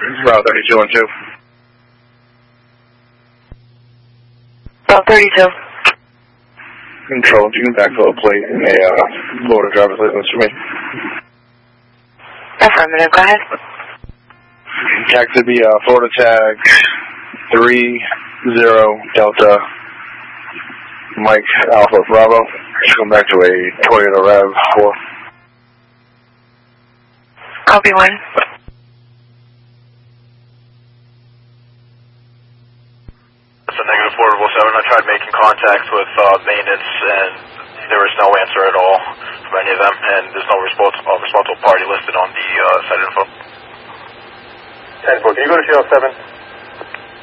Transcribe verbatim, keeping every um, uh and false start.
Route thirty-two one two. Route thirty-two. Control, you can backfill a plate in a uh, Florida driver's license for me. Affirmative, go ahead. Tag to be uh, Florida tag three zero Delta Mike Alpha Bravo. Just come back to a Toyota RAV four. Copy one. It's a negative four double seven. I tried making contact with uh, maintenance and there was no answer at all from any of them, and there's no responsible, uh, responsible party listed on the uh, site info. ten four, can you go to channel seven?